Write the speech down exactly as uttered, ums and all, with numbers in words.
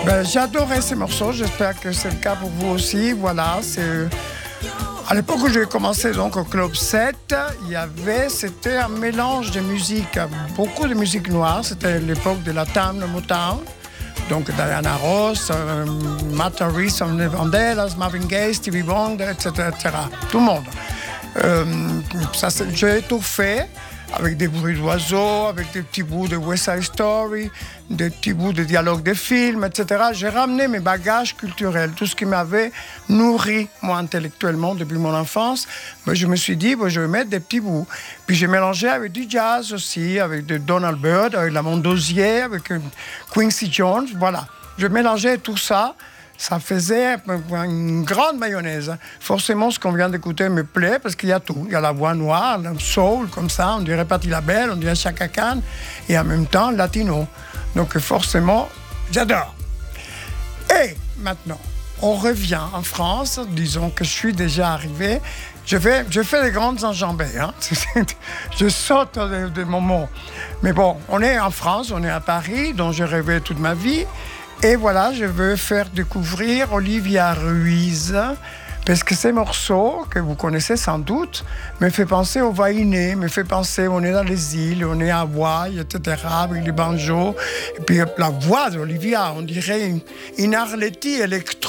Ben, j'ai adoré ces morceaux, j'espère que c'est le cas pour vous aussi. Voilà, c'est... À l'époque où j'ai commencé donc au Club sept, il y avait, c'était un mélange de musique, beaucoup de musique noire. C'était l'époque de la Tam, le Motown. Donc Diana Ross, euh, Martha Reeves, Vandellas, Marvin Gaye, Stevie Wonder, et cetera, et cetera. Tout le monde. Euh, ça, j'ai étouffé avec des bruits d'oiseaux, avec des petits bouts de West Side Story, des petits bouts de dialogues de films, et cetera. J'ai ramené mes bagages culturels, tout ce qui m'avait nourri, moi, intellectuellement, depuis mon enfance. Mais je me suis dit, bon, je vais mettre des petits bouts. Puis j'ai mélangé avec du jazz aussi, avec de Donald Byrd, avec la Mondosier, avec Quincy Jones, voilà. Je mélangeais tout ça. Ça faisait une grande mayonnaise. Forcément, ce qu'on vient d'écouter me plaît parce qu'il y a tout. Il y a la voix noire, le soul, comme ça, on dirait Patti LaBelle, on dirait Chaka Khan, et en même temps, latino. Donc forcément, j'adore. Et maintenant, on revient en France. Disons que je suis déjà arrivé. Je fais, je fais des grandes enjambées. Hein. Je saute des moments. Mais bon, on est en France, on est à Paris, dont j'ai rêvé toute ma vie. Et voilà, je veux faire découvrir Olivia Ruiz, parce que ces morceaux, que vous connaissez sans doute, me fait penser au Vainé, me fait penser, on est dans les îles, on est à Hawaï, et cetera, avec les banjos. Et puis la voix d'Olivia, on dirait une, une Arletty électro.